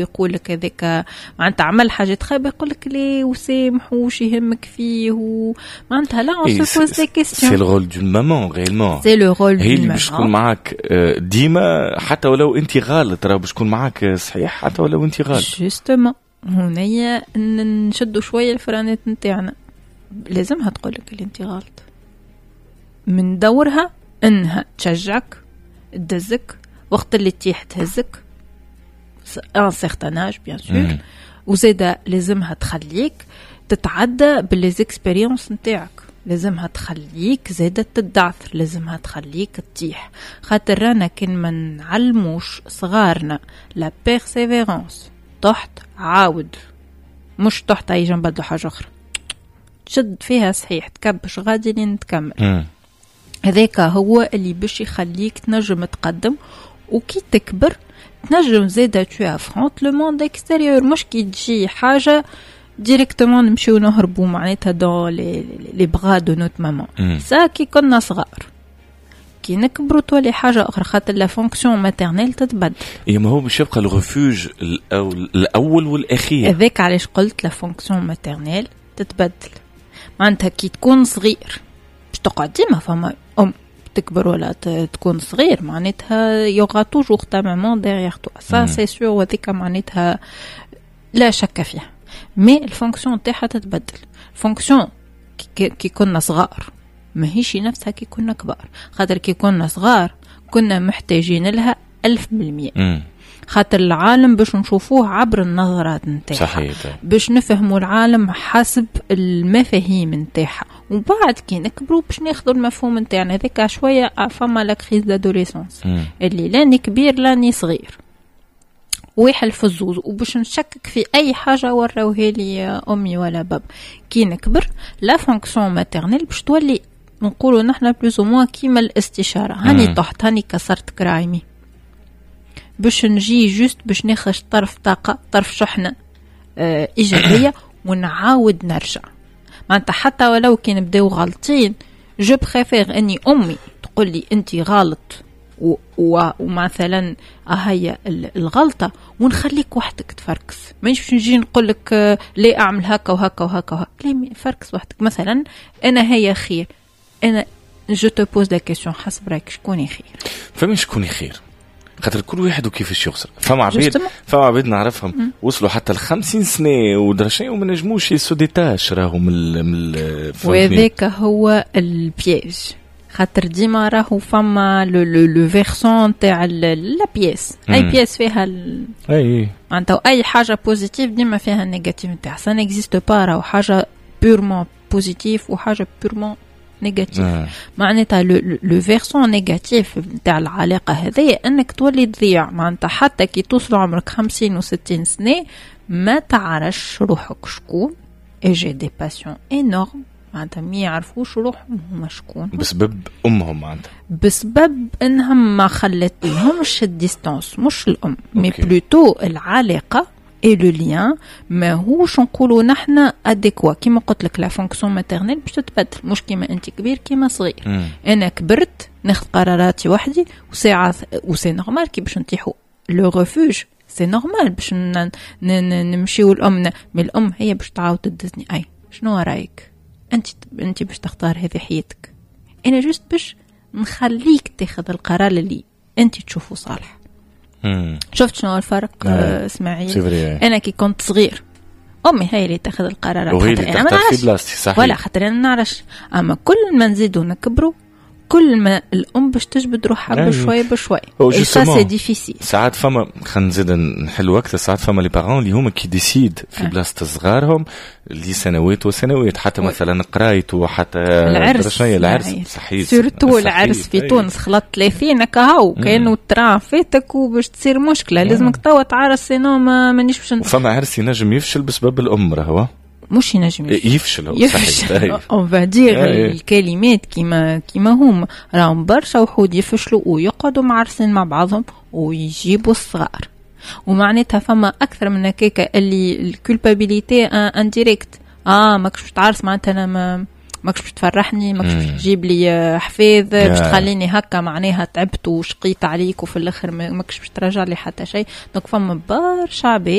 يقول لك هذاك معناتها عمل حاجات خايبه يقول لك ليه وسامح وش يهمك فيه ومعناتها لا on se pose des questions. C'est le rôle d'une maman réellement. C'est le rôle d'une maman. هي اللي باش تكون معاك ديما حتى ولو انت غلط راه باش تكون معاك صحيح حتى ولو انت غلط. Justement هنايا نشدوا شويه الفرانات نتاعنا لازمها تقول لك اللي انت غلط من دورها انها تشجعك تدزك وقت اللي تيح تهزك ان سيغتان اج بيان سور وزيدا لازمها تخليك تتعدى بالليزيكسبيريونس نتاعك لازمها تخليك زيدا تدعثر لازمها تخليك تطيح خاطر رانا كان ما نعلموش صغارنا لا بيرسيفيرونس تحت عاود مش تحت اي جنب بدو حاجه اخرى تشد فيها صحيح تكبش غادي لين تكمل هذاك هو اللي باش يخليك تنجم تقدم وكي تكبر تنجم زيدا تو افرونت لو موند اكستيريور مش كي تجي حاجه ديريكتومون نمشيو نهربوا معناتها دون لي بغا دو نوت مامان سا كي كنا صغار كي نكبروا تولي حاجه اخرى خاطر لا فونكسيون ماتيرنيل تتبدل ما هو باش يبقى الريفوج الاول والاخير هذاك علاش قلت لا فونكسيون ماتيرنيل تتبدل معناتها كي تكون صغير باش تقعد ديما فما تكبر ولا تكون صغير معناتها يوغا توجور تا مامون ديغيغ تو سا سي سور وذيك معناتها لا شك فيها مي الفونكسيون تاعها تتبدل فونكسيون كي كنا صغار ماهيش نفسها كي كنا كبار خاطر كي كنا صغار كنا محتاجين لها 1000% خاطر العالم باش نشوفوه عبر النظرات نتاعها باش نفهموا العالم حسب المفاهيم نتاعها وبعد كي نكبروا باش ناخذوا المفهوم نتاعنا هذاك شويه فما لا كريز دادوليسونس اللي لاني كبير لاني صغير ويحل في الزوز وباش نشكك في اي حاجه وراوها لي امي ولا باب كي نكبر لا فونكسيون ماتيرنيل باش تولي نقولوا نحن بلوز او موان كيما الاستشاره هاني طحت هاني كسرت كرايمي باش نجي جوست باش ناخذ طرف طاقه طرف شحنه ايجابيه ونعاود نرجع معناتها حتى ولو كان نبداو غلطين جو بريفير اني امي تقول لي انت غلط ومثلا هي الغلطه ونخليك وحدك تفركس مانيش باش نجي نقول لك ليه اعمل هكا وهكا وهكا وهكا ليه فركس وحدك مثلا انا هي خير انا جو تو بوز لا كيسيون حسب رايك شكون خير فمن شكون خير خاطر كل واحد وكيفاش يخسر فما عبيد نعرفهم وصلوا حتى 50 سنه ودرشين وما نجموش يسو ديتاش راهم من وذاك هو البياج خاطر ديما راهو فما لو فيرسون تاع لا بيس اي بيس فيها اي معناتها اي حاجه بوزيتيف ديما فيها النيجاتيف نتاعها سا نيكزيست با راهو حاجه بورمون بوزيتيف وحاجه بورمون نيجاتيف معناتها لو فيرسون نيجاتيف نتاع العلاقه هذه انك تولي تضيع معناتها حتى كي توصل عمرك 50 و60 سنه ما تعرفش روحك شكون اجي دي باسيون انورم معناتها ما يعرفوش روحهم هما شكون بسبب امهم معناتها بسبب انهم ما خلت لهمش الديستانس مش الام مي بلوتو العلاقه et le lien ما هوش نقولوا نحنا اديكوا كيما قلت لك لا فونكسيون ماتيرنيل باش تتبدل مش كيما انت كبير كيما صغير انا كبرت ناخذ قراراتي وحدي وساعه وسي نورمال كي باش نطيحوا لو ريفوج سي نورمال باش نمشيو الام مي الام هي باش تعاود تدزني اي شنو رايك انت باش تختار هذه حياتك انا جوست باش نخليك تاخذ القرار اللي انت تشوفه صالح شفت شنو الفرق اسماعيل انا كي كنت صغير امي هي اللي تاخذ القرارات وهي اللي تختار في بلاصتي صحيح ولا خاطر انا نعرفش اما كل ما نزيدو نكبروا كل ما الام باش تجبد روحها بشوي بشوي سا سي ديفيسيل ساعات فما خلينا نزيد نحلوا وقت ساعات فما لي بارون اللي هما كي ديسيد في بلاصه صغارهم اللي سنوات وسنوات حتى مثلا قرايته حتى العرس صحيح سورتو العرس في تونس خلط 30 كهو كانوا ترى فاتك وباش تصير مشكله لازمك توا تعرس سينو مانيش باش وفما عرس ينجم يفشل بسبب الام راهو مش ينجم يفشل صحيح on va dire الكلمات كيما هم راهم برشا وحود يفشلوا ويقعدوا معرسين مع بعضهم ويجيبوا الصغار ومعناتها فما اكثر من هكاك اللي الكولبابيليتي انديريكت ماكش تعرس معناتها انا ماكش باش تفرحني، ماكش باش تجيب لي حفاظ، باش تخليني هكا معناها تعبت وشقيت عليك وفي الاخر ماكش باش ترجع لي حتى شيء. دونك فما برشا عباد